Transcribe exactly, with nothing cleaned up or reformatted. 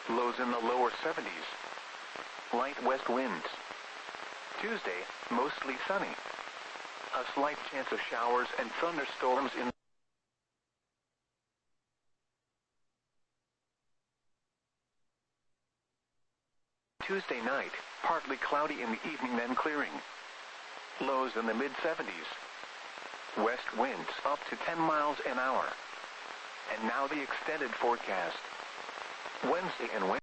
Lows in the lower seventies. Light west winds. Tuesday, mostly sunny. A slight chance of showers and thunderstorms in Tuesday night, partly cloudy in the evening then clearing. Lows in the mid seventies. West winds up to ten miles an hour. And now the extended forecast. Wednesday and Wednesday.